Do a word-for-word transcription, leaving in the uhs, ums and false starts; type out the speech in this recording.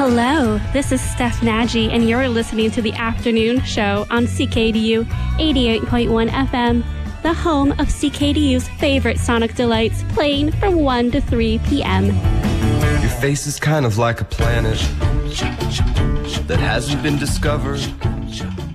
Hello, this is Steph Nagy, and you're listening to the afternoon show on C K D U eighty-eight point one F M, the home of C K D U's favorite sonic delights, playing from one to three p.m. Your face is kind of like a planet that hasn't been discovered.